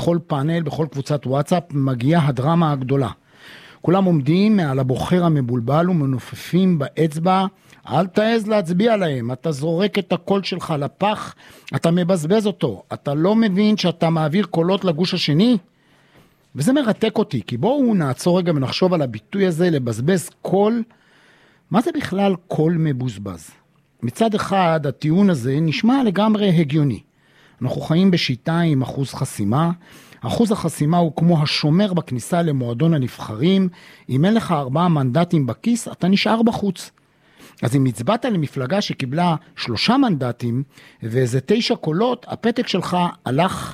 בכל פאנל, בכל קבוצת וואטסאפ, מגיעה הדרמה הגדולה. כולם עומדים מעל הבוחר המבולבל ומנופפים באצבע, אל תעז להצביע להם, אתה זורק את הקול שלך לפח, אתה מבזבז אותו, אתה לא מבין שאתה מעביר קולות לגוש השני? וזה מרתק אותי, כי בואו נעצור רגע ונחשוב על הביטוי הזה, לבזבז קול. מה זה בכלל קול מבוזבז? מצד אחד, הטיעון הזה נשמע לגמרי הגיוני. אנחנו חיים בשיטה עם אחוז חסימה. אחוז החסימה הוא כמו השומר בכניסה למועדון הנבחרים. אם אין לך 4 מנדטים בכיס, אתה נשאר בחוץ. אז אם הצבעת למפלגה שקיבלה 3 מנדטים ואיזה 9 קולות, הפתק שלך הלך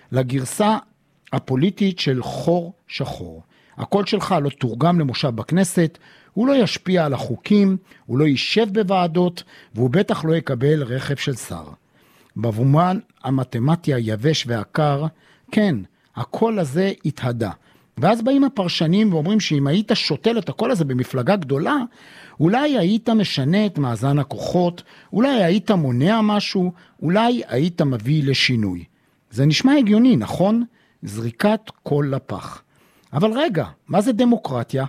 לגרסה הפוליטית של חור שחור. הקול שלך לא תורגם למושב בכנסת, הוא לא ישפיע על החוקים, הוא לא יישב בוועדות, והוא בטח לא יקבל רכב של שר. במובן המתמטי היבש והקר, כן, הקול הזה התהדה. ואז באים הפרשנים ואומרים שאם היית שותל את הקול הזה במפלגה גדולה, אולי היית משנה את מאזן הכוחות, אולי היית מונע משהו, אולי היית מביא לשינוי. זה נשמע הגיוני, נכון? זריקת קול לפח. אבל רגע, מה זה דמוקרטיה?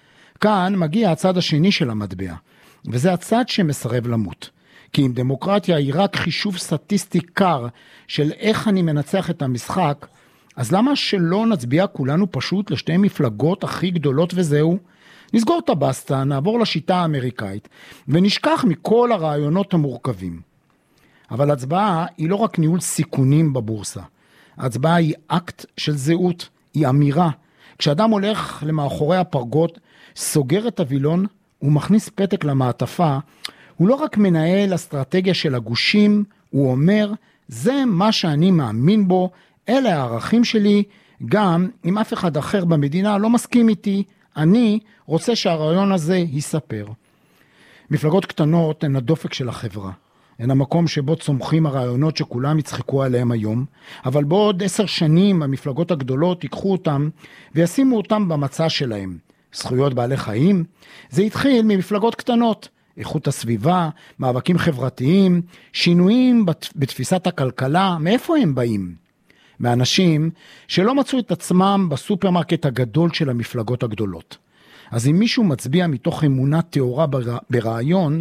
כאן מגיע הצד השני של המטבע, וזה הצד שמסרב למות. כי אם דמוקרטיה היא רק חישוב סטטיסטי קר של איך אני מנצח את המשחק, אז למה שלא נצביע כולנו פשוט לשתי מפלגות הכי גדולות וזהו? נסגור את הבסטה, נעבור לשיטה האמריקאית, ונשכח מכל הרעיונות המורכבים. אבל הצבעה היא לא רק ניהול סיכונים בבורסה. ההצבעה היא אקט של זהות, היא אמירה. כשאדם הולך למאחורי הפרגות, סוגר את הווילון ומכניס פתק למעטפה, הוא לא רק מנהל אסטרטגיה של הגושים, הוא אומר, זה מה שאני מאמין בו, אלה הערכים שלי, גם אם אף אחד אחר במדינה לא מסכים איתי, אני רוצה שהרעיון הזה ייספר. מפלגות קטנות הן הדופק של החברה. הן המקום שבו צומחים הרעיונות שכולם יצחקו עליהם היום, אבל בעוד 10 שנים המפלגות הגדולות ייקחו אותם וישימו אותם במצע שלהם. זכויות בעלי חיים, זה התחיל ממפלגות קטנות, איכות הסביבה, מאבקים חברתיים, שינויים בתפיסת הכלכלה, מאיפה הם באים? מאנשים שלא מצאו את עצמם בסופרמרקט הגדול של המפלגות הגדולות. אז אם מישהו מצביע מתוך אמונה תאורה ברעיון,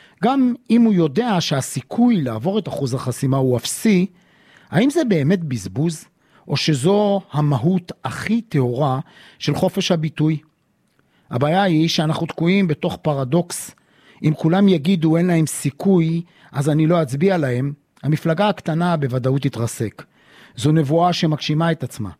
גם אם הוא יודע שהסיכוי לעבור את אחוז החסימה הוא אפסי, האם זה באמת בזבוז, או שזו המהות הכי תאורה של חופש הביטוי? הבעיה היא שאנחנו תקועים בתוך פרדוקס. אם כולם יגידו אין להם סיכוי, אז אני לא אצביע להם, המפלגה הקטנה בוודאות תתרסק. זו נבואה שמגשימה את עצמה.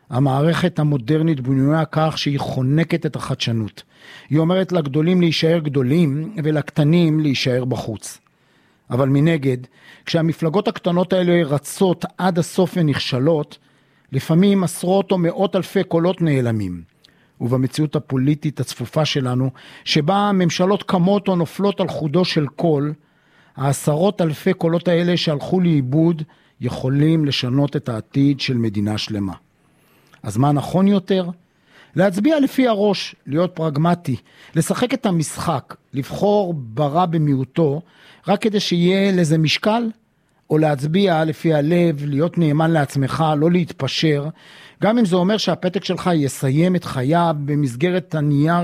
המערכת המודרנית בנויה כך שהיא חונקת את החדשנות. היא אומרת לגדולים להישאר גדולים ולקטנים להישאר בחוץ. אבל מנגד, כשהמפלגות הקטנות האלה רצות עד הסוף ונכשלות, לפעמים עשרות או מאות אלפי קולות נעלמים. ובמציאות הפוליטית הצפופה שלנו, שבה הממשלות קמות או נופלות על חודו של קול, העשרות אלפי קולות האלה שהלכו לאיבוד, יכולים לשנות את העתיד של מדינה שלמה. אז מה נכון יותר? להצביע לפי הראש, להיות פרגמטי, לשחק את המשחק, לבחור ברע במיעוטו, רק כדי שיהיה לזה משקל, או להצביע לפי הלב, להיות נאמן לעצמך, לא להתפשר, גם אם זה אומר שהפתק שלך יסיים את חייו במסגרת הנייר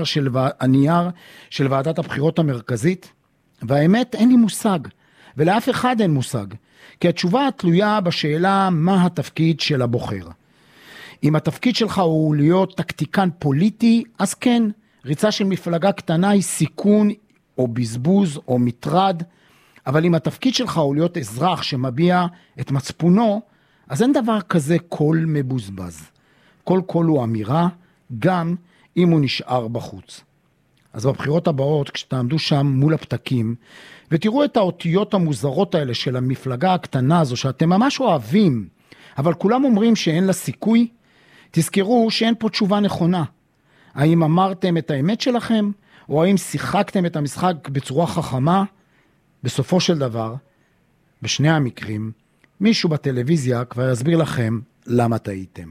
של ועדת הבחירות המרכזית. והאמת, אין לי מושג, ולאף אחד אין מושג, כי התשובה תלויה בשאלה מה התפקיד של הבוחר. אם התפקיד שלך הוא להיות טקטיקן פוליטי, אז כן, ריצה של מפלגה קטנה היא סיכון או בזבוז או מטרד, אבל אם התפקיד שלך הוא להיות אזרח שמביע את מצפונו, אז אין דבר כזה קול מבוזבז. כל קול הוא אמירה, גם אם הוא נשאר בחוץ. אז בבחירות הבאות, כשתעמדו שם מול הפתקים, ותראו את האותיות המוזרות האלה של המפלגה הקטנה הזו, שאתם ממש אוהבים, אבל כולם אומרים שאין לה סיכוי, תזכרו שאין פה תשובה נכונה. האם אמרתם את האמת שלכם, או האם שיחקתם את המשחק בצורה חכמה? בסופו של דבר, בשני המקרים, מישהו בטלוויזיה כבר יסביר לכם למה טעיתם.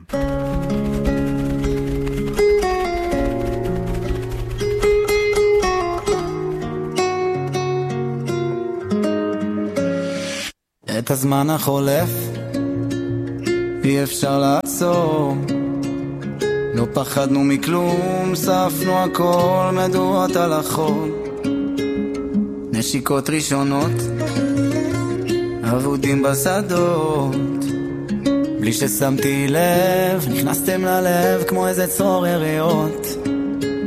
את הזמן החולף אי אפשר לעצור, לא פחדנו מכלום, שפנו הכל, מדורות על החול, נשיקות ראשונות, אבודים בשדות, בלי ששמתי לב, נכנסתם ללב כמו איזה צרור יריות,